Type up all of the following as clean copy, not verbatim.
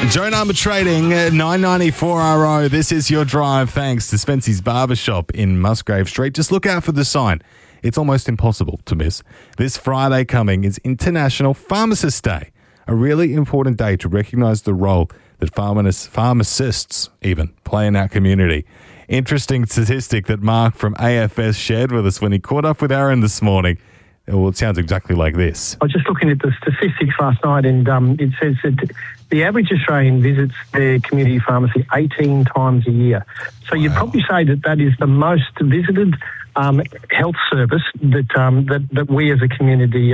Joan Armour Trading, $9.94 RO. This is your drive thanks to Spency's Barbershop in Musgrave Street. Just look out for the sign. It's almost impossible to miss. This Friday coming is International Pharmacist Day, a really important day to recognise the role that pharmacists even play in our community. Interesting statistic that Mark from AFS shared with us when he caught up with Aaron this morning. Well, it sounds exactly like this. I was just looking at the statistics last night, and it says that the average Australian visits their community pharmacy 18 times a year. So you'd probably say that is the most visited health service that we as a community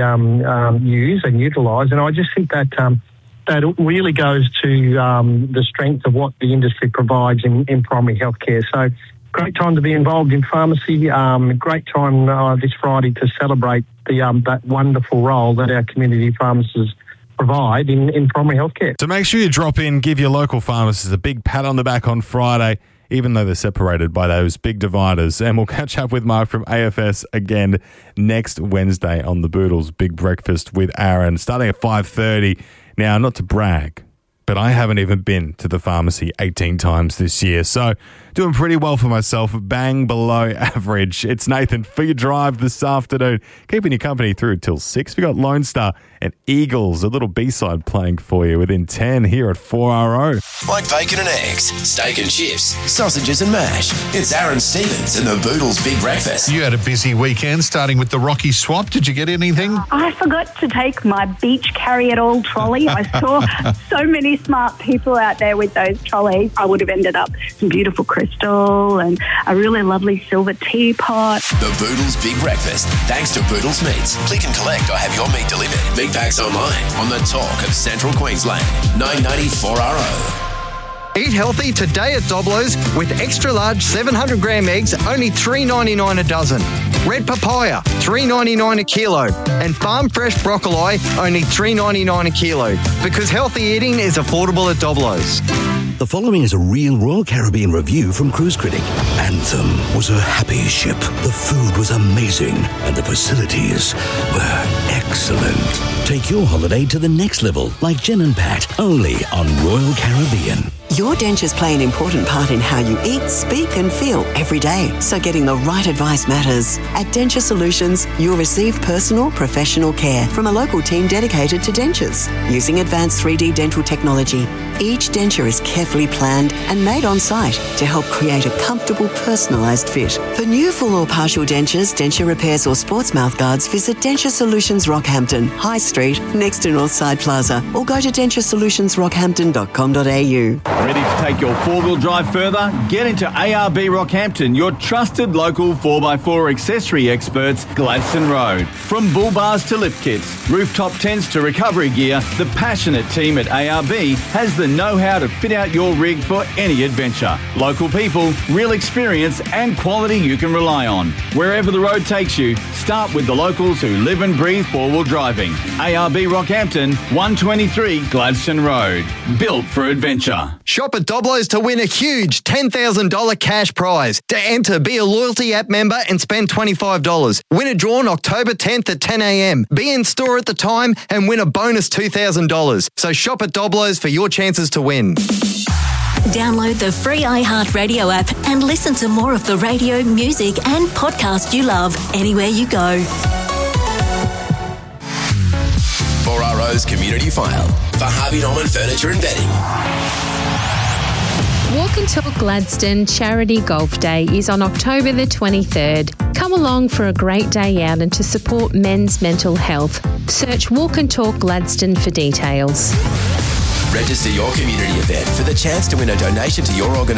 use and utilise. And I just think that that really goes to the strength of what the industry provides in primary healthcare. So great time to be involved in pharmacy. Great time this Friday to celebrate that wonderful role that our community pharmacists provide in primary healthcare. So make sure you drop in, give your local pharmacists a big pat on the back on Friday, even though they're separated by those big dividers. And we'll catch up with Mark from AFS again next Wednesday on the Boodles Big Breakfast with Aaron, starting at 5:30. Now, not to brag, but I haven't even been to the pharmacy 18 times this year. So doing pretty well for myself, bang below average. It's Nathan for your drive this afternoon. Keeping you company through till 6. We got Lone Star and Eagles, a little B-side playing for you within 10 here at 4RO. Like bacon and eggs, steak and chips, sausages and mash. It's Aaron Stevens and the Boodles Big Breakfast. You had a busy weekend starting with the Rocky Swap. Did you get anything? I forgot to take my beach carry-it-all trolley. I saw so many smart people out there with those trolleys. I would have ended up some beautiful crystal and a really lovely silver teapot. The Boodles Big Breakfast, thanks to Boodles Meats. Click and collect or have your meat delivered. Meat packs online on the talk of Central Queensland. $9.94 RO. Eat healthy today at Doblo's with extra large 700 gram eggs, only $3.99 a dozen. Red papaya, $3.99 a kilo. And farm fresh broccoli, only $3.99 a kilo. Because healthy eating is affordable at Doblo's. The following is a real Royal Caribbean review from Cruise Critic. Anthem was a happy ship. The food was amazing and the facilities were excellent. Take your holiday to the next level like Jen and Pat, only on Royal Caribbean. Your dentures play an important part in how you eat, speak and feel every day. So getting the right advice matters. At Denture Solutions, you'll receive personal, professional care from a local team dedicated to dentures. Using advanced 3D dental technology, each denture is carefully planned and made on site to help create a comfortable, personalised fit. For new full or partial dentures, denture repairs or sports mouth guards, visit Denture Solutions Rockhampton, High Street, next to Northside Plaza, or go to denturesolutionsrockhampton.com.au. Ready to take your four-wheel drive further? Get into ARB Rockhampton, your trusted local 4x4 accessory experts, Gladstone Road. From bull bars to lift kits, rooftop tents to recovery gear, the passionate team at ARB has the know-how to fit out your rig for any adventure. Local people, real experience and quality you can rely on. Wherever the road takes you, start with the locals who live and breathe four-wheel driving. ARB Rockhampton, 123 Gladstone Road. Built for adventure. Shop at Doblo's to win a huge $10,000 cash prize. To enter, be a loyalty app member and spend $25. Winner drawn October 10th at 10 a.m. Be in store at the time and win a bonus $2,000. So shop at Doblo's for your chances to win. Download the free iHeartRadio app and listen to more of the radio, music and podcast you love anywhere you go. 4RO's Community File for Harvey Norman Furniture and Bedding. Walk and Talk Gladstone Charity Golf Day is on October the 23rd. Come along for a great day out and to support men's mental health. Search Walk and Talk Gladstone for details. Register your community event for the chance to win a donation to your organisation.